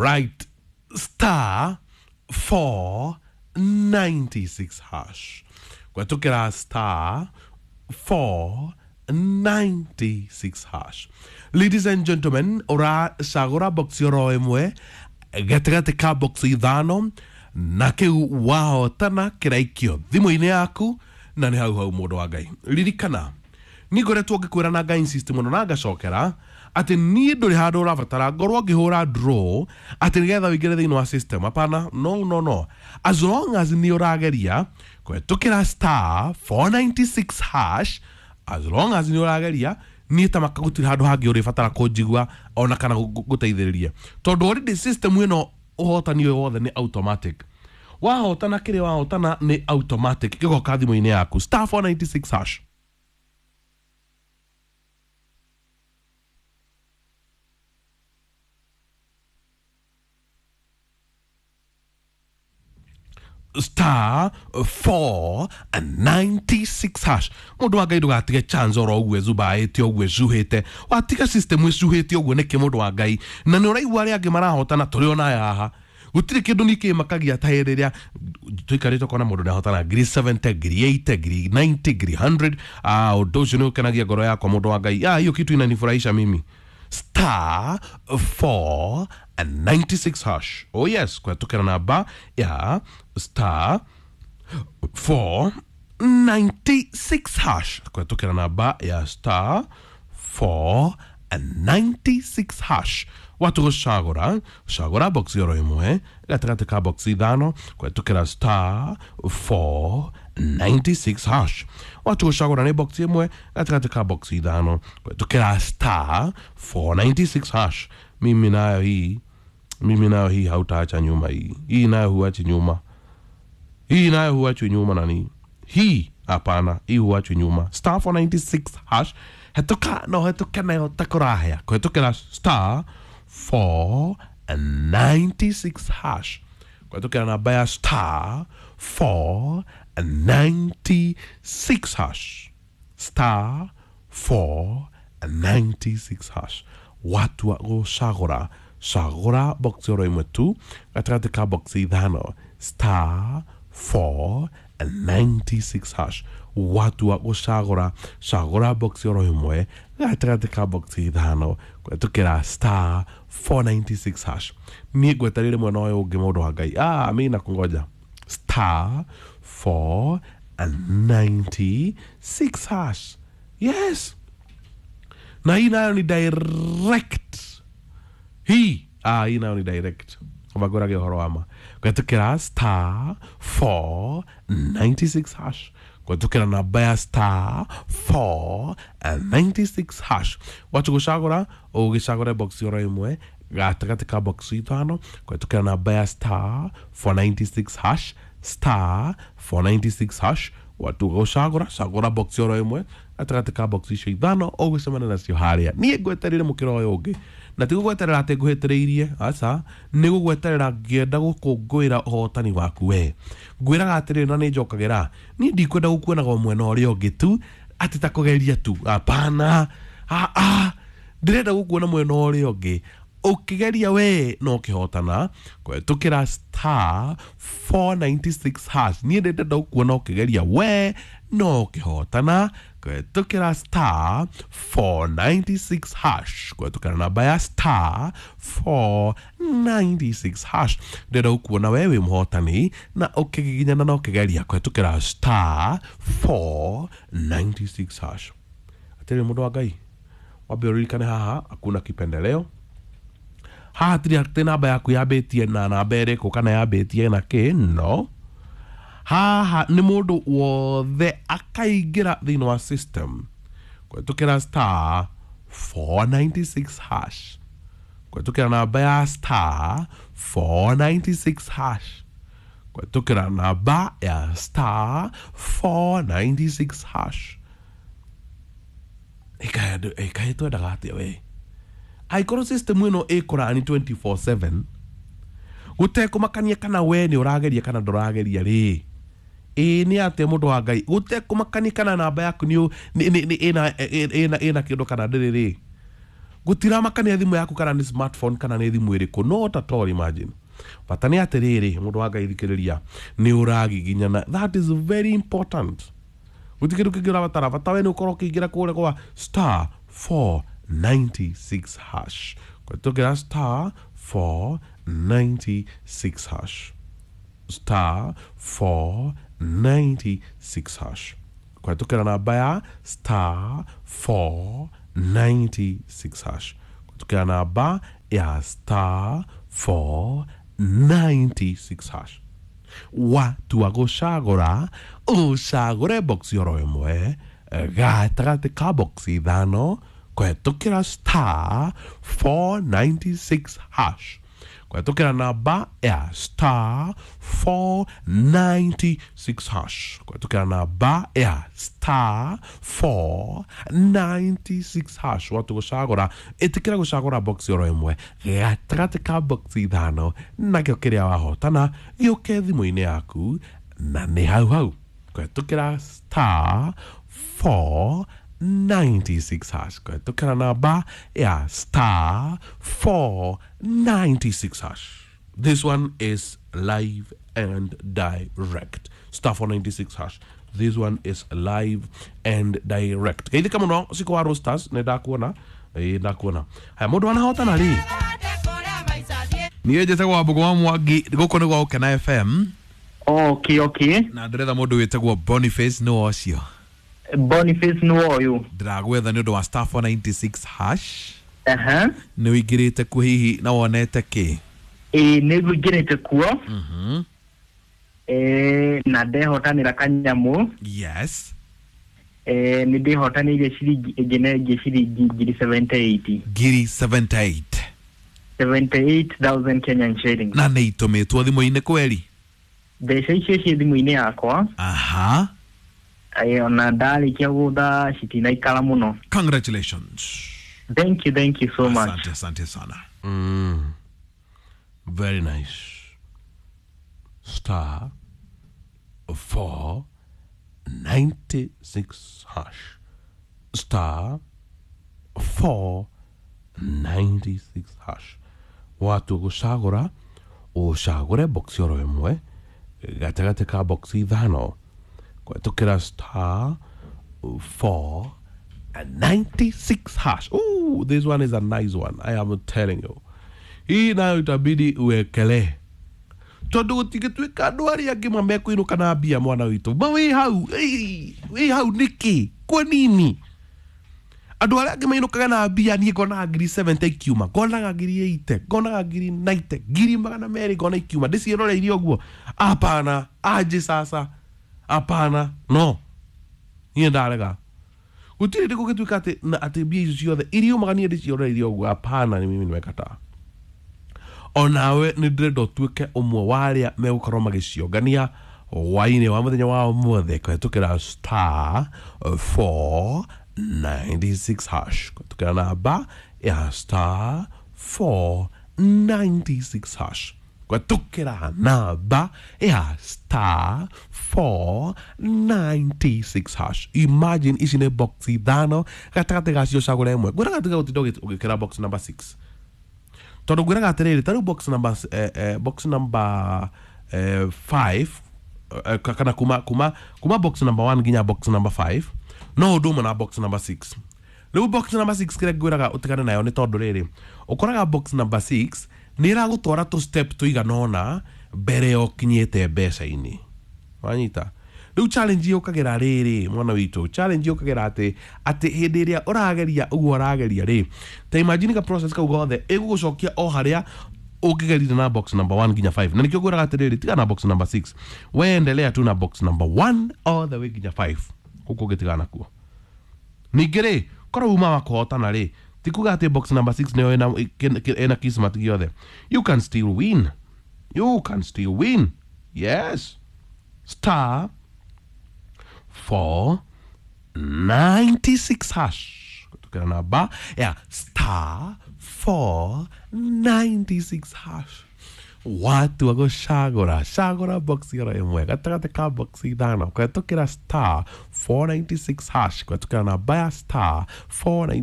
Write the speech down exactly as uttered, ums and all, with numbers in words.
Right. Star four ninety-six hash. Kwetukira star four ninety-six hash. Ladies and gentlemen, ora sagora box yoro emwe gategate ka box ithano na kiu wao tana kiraikio thimu-ini yaku na ni hau hau mundu wa Ngai. Ririkana ni ngoretwo ngikwira na Ngai system no na ngacokera ati ni nduri handu urabatara ngorwo ngihura draw ati nigetha wingire thiini wa system. Apana, no no no, as long as ni urageria kwetukira star four ninety-six hash, as long as ni urageria ni tamaka gutira handu hangi uribatara kunjigua ona kana guteithiriria tondu already system ino uhotani wothe ni automatic. Wahotana kire wahotana ni automatic gigoka thimu-ini yaku star four ninety-six hash. Star four ninety-six hash. Mundu wa Ngai ndugatige chance oro ugwe zubaite ugwe zuhite watiga system zuhite ugwe neke mundu wa Ngai na ni uraigwa ari angi marahotana turi ona yaha gutire kindu niki makagia tahereria tuikarite kona mundu ndahotana grade seventy grade eighty grade ninety grade one hundred ah udojo ni ukanagia goro yako mundu wa Ngai. Ah, hiyo kitu inanifurahisha mimi. Star four ninety-six hash. Oh yes, kwa tukira namba ya star four ninety-six hash. Kwa tukira namba ya star four ninety-six hash. Watu kushagora, shagora box yoro imwe, gatakate ka box idano, kwa tukira star four ninety-six hash. Watu kushagora ni box imwe, gatakate ka box idano, kwa tukira star four ninety-six hash. Mimi nayo hii, mimi nayo hii hautaacha nyuma hii. Hii nayo huachi nyuma. Hii nayo huachi nyuma nani? Hii, hapana, hii huachi nyuma. Star four ninety-six hash. Hetoka, no, hetoka na yotakorahea. Kwa hetoka star four ninety-six hash. Kwa hetoka na baya star four ninety-six hash. Star four ninety-six hash. Watu wa shagora. Shagora box yoro imwe tu. Gatakate ka box idhano. Star four ninety-six hash. Watu wa shagora. Shagora box yoro imwe. Gatakate ka box idhano. Kwa tukira star four ninety-six hash. Ni gwetarire mwana oyo uge mundu wa Ngai. Ah, mimi nakungoja. Star four ninety-six hash. Yes. Na hii nayo ni direct. Hii. Ah, hii nayo ni direct. Wagora ge horo ama. Kwa tukira star four ninety-six hash. Kwa tukira na baya star four ninety-six hash. Watu kushagora. Ugishagora box yoro imwe. Gatakate ka box itano. Kwa tukira na baya star four ninety-six hash. Star four ninety-six hash. Watu kushagora. Shagora box yoro imwe. Gatakate ka box isho ithano. Ugisemana na sio haria. Niye gwetarire mukiro oyo ugi. Na tigo gweterera ate nguhitireirie aca nigu gweterera ngienda gukungwira hotani waku we ngwira atiriri na ni njokagira ni ndikwenda gukuona go mwena uri ungi tu ati ta kugeria tu. Hapana, ah ah ndirenda gukuona mwena uri ungi ukigeria we no kihotana. Kwa tukira star four ninety-six hash ni ndenda gukuona ukigeria we no kihotana. Kwa tukira star four ninety-six hash. Kwa tukira namba ya star four ninety-six hash. Ndenda gukuona wewe mhotani na ukigiginyana na ukigeria. Kwa tukira star four ninety-six hash. Atiri mundu wa Ngai wabe uririkane haha hakuna kipendeleo. Haha tiri ati namba yaku yabetie na namba iriko kana yabetie na ki no. Haha ni mundu wothe akaingira thiini wa system. Kwa tukira star four ninety-six hash. Kwa tukira namba ya star four ninety-six hash. Kwa tukira namba ya star four ninety-six hash. Eka eka eto dagati we. Aikoro system ino ekora ni twenty-four seven. Guteko makania kana we ni urageria kana ndurageria ri. E ni ate mundu wa Ngai guteko makania kana namba yaku ni ni ni ina ina ina kindu kana ndiri ri. Gutirama kana thimu yaku kana ni smartphone kana ni thimu iriku not at all imagine. Batani atiriri mundu wa gaithikiriria ni uragiginyana. That is very important. Gutikiru kigira batara batawe ni ukoro kigira kure kwa star four ninety-six hash. Kwa tukira star four ninety-six hash. Star four ninety-six hash. Kwa tukira namba ya star four ninety-six hash. Kwa tukira namba ya star four ninety-six hash. Watu wa gucagura ucagure box yoro imwe gatagati ka box ithano kwetukira star four ninety-six hash. Kwetukira namba ya star four ninety-six hash. Kwetukira namba ya star four ninety-six hash. Watu gucagura itikira gucagura box yoro imwe gatagati ka box ithano nakio kiria wahotana gioke thimu-ini yaku na ni hau hau. Kwetukira star four ninety-six hash. Kwetukira namba ya star four ninety-six hash. This one is live and direct. Star four ninety-six hash. This one is live and direct. Kaithi kama no siko wa Roasters ne ndakuona eh ndakuona. Haya mundu anahota na ri. Niye jeta kwa bugo mwangi goko ni gwa Kena F M. Okay, okay. Na ndireda mundu wetagwo Boniface no ocio. Boniface no oyo. Ndiragwetha ni undu wa star four ninety-six hash. Aha. Ni wigirite ku hihi na wonete ki? Eh ni wigirite kuo. Mhm. Eh na ndehotanira kanyamu. Yes. Eh ni ndehotanire shiringi egene shiringi ngiri seventy-eight. Ngiri seventy-eight. seventy-eight thousand Kenyan shillings. Na ni itumitwo thimu-ini kweli? Mbeca icio ci thimu-ini yakwa. Aha. Ai ona ndarikia gutha citinaikara muno. Congratulations. Thank you, thank you so much. Asante, asante sana. Mm. Very nice. Star four ninety-six hash. Star four ninety-six hash. Watu gucagura ucagure box yoro imwe gatagate ka box ithano kwetukira star four ninety-six hash. Ooh, this one is a nice one. I am telling you. Hii nayo itabidi uwekele. Tondu gutigituika andu aria angi mamekuinuka na mbia mwana witu. Ma wi hau, wi hau niki? Kwa nini? Andu aria angi mainukaga na mbia nie ngona ngiri seventy kiuma, ngona ngiri eighty, ngona ngiri ninety, ngiri magana meri ngona kiuma. Ndiciroreire uguo. Hapana, aje sasa. Hapana, no. Niĩ ndarega. Gutiri ndiko gituika ati ati mbia icio ciothe irio magania ndiciroreire uguo. Hapana, ni mimi nimekataa. Onawe ni ndendo tuike umwe waria megukorwo magiciongania waine wa muthenya wa mothe kwetukira star four ninety-six hash. Kwetukira namba ya star four ninety-six hash. Kwetukira namba ya star four ninety-six hash. Imagine ici ni box ithano gatagati gacio cagura imwe. Ngwira gatiga utindo ugikira box number six. Tondu ngwiraga atiriri taru box number eh, eh, box number eh, five eh, kana kuma kuma kuma box number one ginya box number five no ndume na box number six. Riu box number six kire ngwiraga utigane nayo ni tondu riri ukoraga box number six ni iragutwara tu step tuiganona mbere yo kinyete mbeca-ini wanyita. Riu challenge yukagira riri mwana witu, challenge yukagira ati ati hindi iria urageria uguo urageria ri ta imagine ka process ka gothe igugucokia o haria ukigerire na box number one ginya five. Na nikio ngwiraga atiriri tiga na box number six, we endelea tu na box number one all the way ginya five huko gitigana kuo. Ningiri kora uma wakuhotana ri tikuga ati box number six niyo ena ena kismat giothe. You can still win, you can still win. Yes, star four ninety-six hash. Kutukana namba ya star four ninety-six hash. Watu wago shagora shagora box yoro imwe gatagate ka box ithano kwetukira star four ninety-six hash kwetukana namba ya star four ninety-six